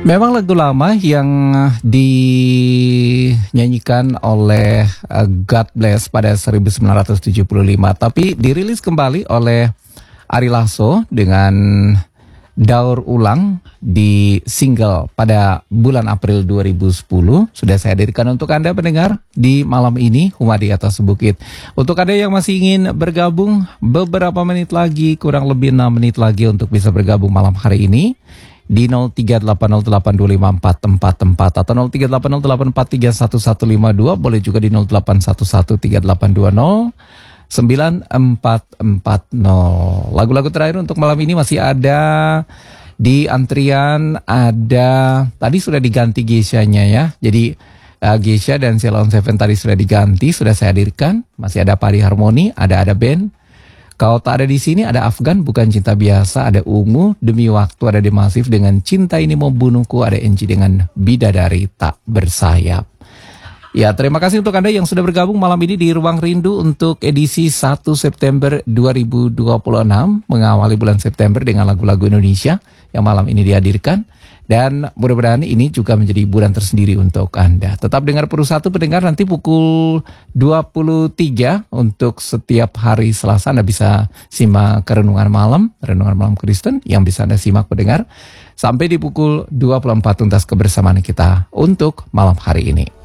Memang lagu lama yang dinyanyikan oleh God Bless pada 1975, tapi dirilis kembali oleh Ari Lasso dengan daur ulang di single pada bulan April 2010. Sudah saya hadirkan untuk Anda pendengar di malam ini, Humadi Atas Bukit. Untuk Anda yang masih ingin bergabung, beberapa menit lagi, kurang lebih 6 menit lagi untuk bisa bergabung malam hari ini di 0380825444 atau 038084311152, boleh juga di 081138209440. Lagu-lagu terakhir untuk malam ini masih ada di antrian, ada tadi sudah diganti Geisha-nya ya. Jadi Geisha dan Ceylon Seven tadi sudah diganti, sudah saya hadirkan. Masih ada Pari Harmoni, ada band. Kau tak ada di sini, ada Afgan bukan cinta biasa, ada Ungu demi waktu, ada Demasif dengan Cinta Ini Membunuhku, ada NG dengan Bidadari Tak Bersayap. Ya, terima kasih untuk Anda yang sudah bergabung malam ini di Ruang Rindu untuk edisi 1 September 2026, mengawali bulan September dengan lagu-lagu Indonesia yang malam ini dihadirkan. Dan mudah-mudahan ini juga menjadi hiburan tersendiri untuk Anda. Tetap dengar Peru 1 pendengar, nanti pukul 23 untuk setiap hari Selasa Anda bisa simak Renungan Malam Kristen yang bisa Anda simak pendengar. Sampai di pukul 24 tuntas kebersamaan kita untuk malam hari ini.